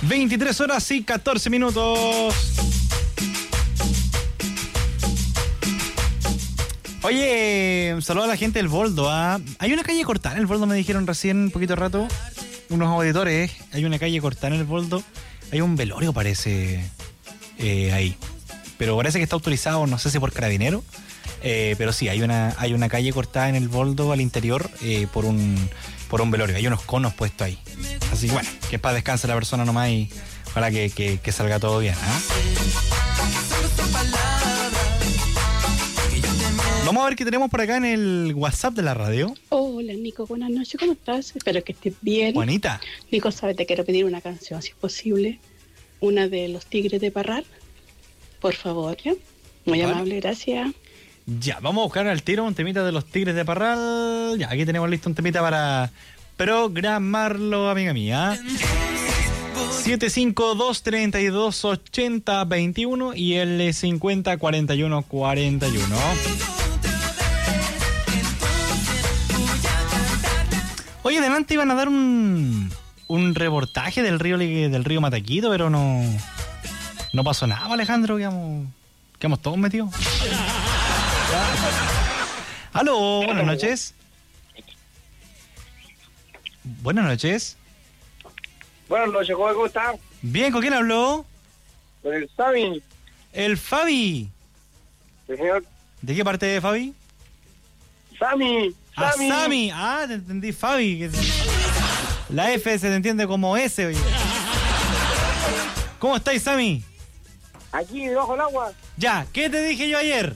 23 horas y 14 minutos. Oye, saludo a la gente del Boldo. Hay una calle cortada en el Boldo, me dijeron recién, un poquito de rato, unos auditores. Hay una calle cortada en el Boldo. Hay un velorio, parece, ahí. Pero parece que está autorizado, no sé si por carabinero. Pero sí, hay una calle cortada en el Boldo al interior por un velorio. Hay unos conos puestos ahí. Así que bueno, que para descanse la persona nomás y ojalá que salga todo bien. Vamos a ver qué tenemos por acá en el WhatsApp de la radio. Hola Nico, buenas noches, ¿cómo estás? Espero que estés bien. Juanita. Nico, sabes, te quiero pedir una canción, si es posible. Una de Los Tigres de Parral. Por favor, ¿ya? Muy amable, gracias. Ya, vamos a buscar al tiro un temita de Los Tigres de Parral. Ya, aquí tenemos listo un temita para programarlo, amiga mía. 752-32-80-21 y el 50-41-41. Oye, delante iban a dar un reportaje del río Mataquito, pero no pasó nada, Alejandro, quedamos todos metidos. Aló, buenas noches. Buenas noches. Buenas noches, ¿cómo está? Bien, ¿con quién habló? Con el Sami. El Fabi. Sí, señor. ¿De qué parte de Fabi? Sami. Sami. Te entendí, Fabi. La F se te entiende como S, oye. ¿Cómo estáis, Sami? Aquí, debajo del agua. Ya, ¿qué te dije yo ayer?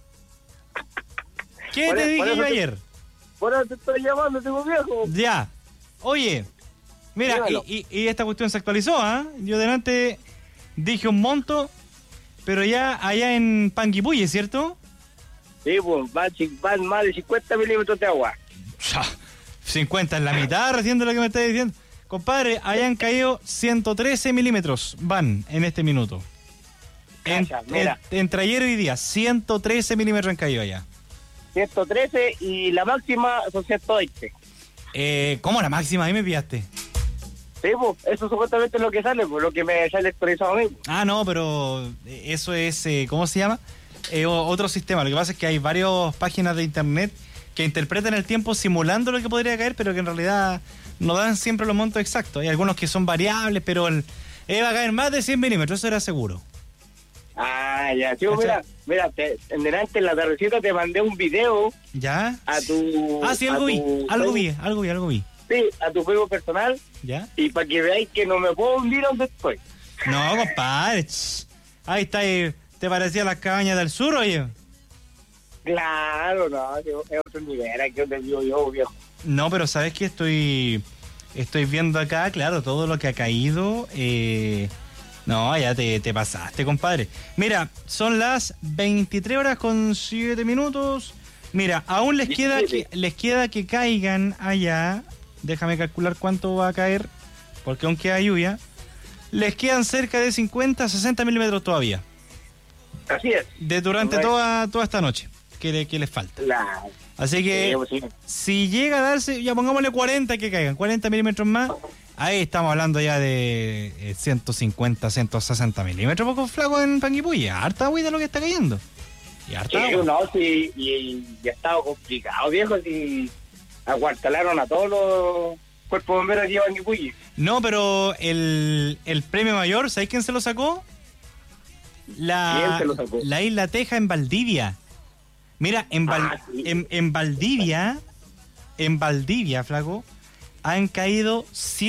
¿Qué te dije yo ayer? Por eso te estoy llamando, tengo viejo. Ya. Oye, mira, y esta cuestión se actualizó, Yo delante dije un monto, pero ya allá en Panguipulli, ¿cierto? Sí, pues, van más de 50 milímetros de agua. 50 en la mitad recién de lo que me estás diciendo. Compadre, allá han caído 113 milímetros, van en este minuto. Entre ayer y hoy día, 113 milímetros han caído allá. 113 y la máxima son 120. ¿Cómo la máxima? Ahí me pillaste. Sí, pues, eso supuestamente es lo que sale, pues, lo que me sale actualizado a mí. No, pero eso es, ¿cómo se llama? Otro sistema. Lo que pasa es que hay varias páginas de internet que interpretan el tiempo simulando lo que podría caer, pero que en realidad no dan siempre los montos exactos. Hay algunos que son variables, pero va a caer más de 100 milímetros, eso era seguro. Ya, sí, mira, en delante en la tardecita te mandé un video. ¿Ya? A tu... sí, algo vi. Sí, a tu juego personal. ¿Ya? Y para que veáis que no me puedo hundir donde estoy. No, compadre. Ahí está, ¿te parecía las cabañas del sur, oye? Claro, no, es otro nivel, aquí donde vivo yo, viejo. No, pero ¿sabes qué? Estoy viendo acá, claro, todo lo que ha caído. No, ya te pasaste, compadre. Mira, son las 23:07. Mira, aún les queda que caigan allá. Déjame calcular cuánto va a caer, porque aún queda lluvia. Les quedan cerca de 50-60 milímetros todavía. Así es. Durante toda esta noche, que les falta. Claro. Así que, si llega a darse, ya pongámosle 40 que caigan, 40 milímetros más. Ahí estamos hablando ya de 150, 160 milímetros, poco flaco en Panguipulli. Harta agua de lo que está cayendo. Y harta agua. Y ya estaba complicado, viejo, si acuartelaron a todos los cuerpos bomberos aquí en Panguipulli. No, pero el premio mayor, ¿sabes quién se lo sacó? ¿Quién se lo sacó? La Isla Teja en Valdivia. Mira, en Valdivia, flaco, han caído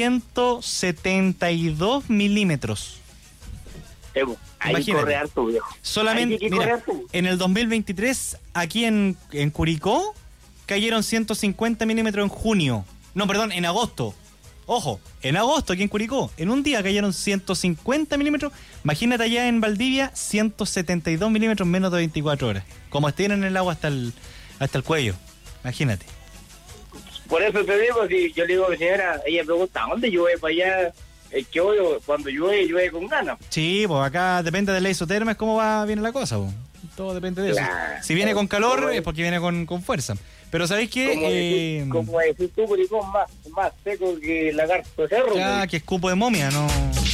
172 milímetros. Hay que correr harto, viejo. Solamente, mira, en el 2023, aquí en Curicó, cayeron 150 milímetros en junio. No, perdón, en agosto. Ojo, en agosto aquí en Curicó, en un día cayeron 150 milímetros. Imagínate allá en Valdivia, 172 milímetros en menos de 24 horas. Como tienen el agua hasta el cuello. Imagínate. Por eso te digo, si yo le digo, señora, ella pregunta, ¿dónde llueve para allá? Es que hoy, cuando llueve con ganas. Sí, pues acá depende de la isoterma, es cómo viene la cosa, pues. Todo depende de eso. Si viene con calor es porque viene con fuerza. Pero ¿sabéis qué? Como decís tú, Curicón, más seco que lagarto de cerro. Ya, que escupo de momia, no.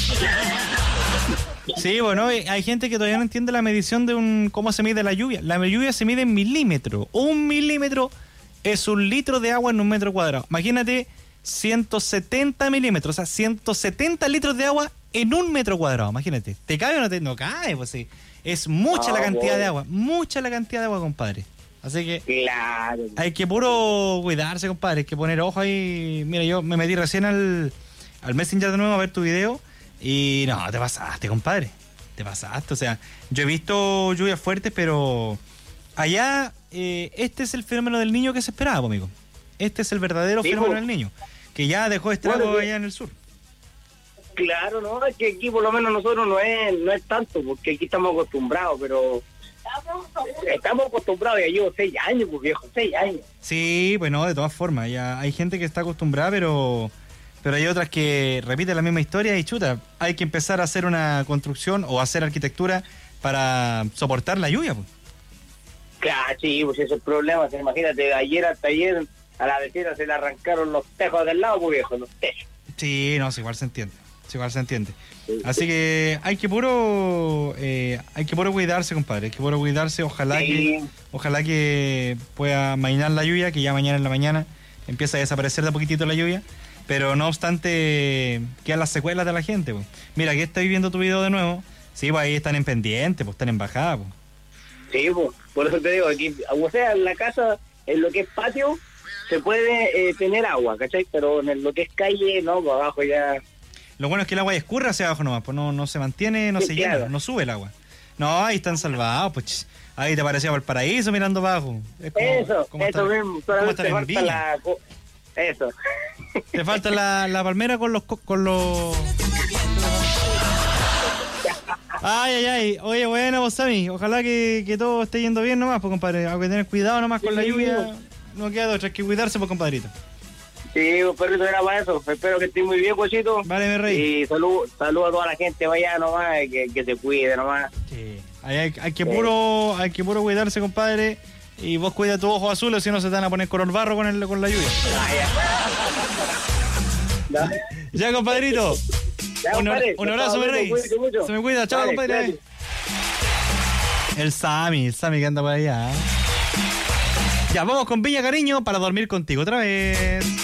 Sí, bueno, hay gente que todavía no entiende la medición de cómo se mide la lluvia. La lluvia se mide en milímetros. 1 milímetro es 1 litro de agua en 1 metro cuadrado. Imagínate 170 milímetros, o sea, 170 litros de agua en 1 metro cuadrado. Imagínate. ¿Te cabe o no te? No cabe, pues sí. Es mucha la cantidad de agua. Mucha la cantidad de agua, compadre. Así que claro, hay que puro cuidarse, compadre. Hay que poner ojo ahí. Mira, yo me metí recién al Messenger de nuevo a ver tu video. Y no, te pasaste, compadre. Te pasaste. O sea, yo he visto lluvias fuertes, pero allá este es el fenómeno del niño que se esperaba, amigo. Este es el verdadero fenómeno del niño, que ya dejó estragos allá en el sur. Claro, no, es que aquí por lo menos nosotros no es tanto, porque aquí estamos acostumbrados, pero estamos acostumbrados, ya llevo 6 años, pues viejo, 6 años. Sí, pues no, de todas formas, ya hay gente que está acostumbrada, pero hay otras que repiten la misma historia y chuta, hay que empezar a hacer una construcción o hacer arquitectura para soportar la lluvia, pues. Claro, sí, pues ese es el problema, imagínate, de ayer hasta ayer a la vecina se le arrancaron los tejos del lado, pues viejo, los tejos. Sí, no, igual se entiende. Igual se entiende. Sí. Así que hay que puro cuidarse, compadre. Hay que puro cuidarse. Ojalá que pueda amainar la lluvia, que ya mañana en la mañana empieza a desaparecer de a poquitito la lluvia. Pero no obstante, quedan las secuelas de la gente, pues. Mira, aquí estoy viendo tu video de nuevo. Sí, pues ahí están en pendiente, pues están en bajada, pues. Sí, pues, por eso te digo, aquí, o sea, en la casa, en lo que es patio, se puede tener agua, ¿cachai? Pero en lo que es calle, no, pues abajo ya... Lo bueno es que el agua escurre hacia abajo nomás, pues no se mantiene, no se llena, no sube el agua. No, ahí están salvados, pues ahí te parecía Valparaíso mirando abajo. Es como eso mismo, solamente falta la... Eso. Te falta la palmera con los... Ay. Oye, bueno, vos, Sammy, ojalá que todo esté yendo bien nomás, pues, compadre. Hay que tener cuidado nomás con la lluvia. No queda otra, hay que cuidarse, pues, compadrito. Sí, perrito, era para eso. Espero que estés muy bien, cochito. Vale, mi rey. Y saludo a toda la gente vaya nomás, que se cuide nomás. Sí. Hay que puro cuidarse, compadre. Y vos cuida tu ojo azul, o si no se te van a poner color barro con la lluvia. Ya, compadrito. Ya, un abrazo, mi rey. Se me cuida. Chao, compadre. Claro. El Sammy que anda por allá. Ya, vamos con Villa Cariño para dormir contigo otra vez.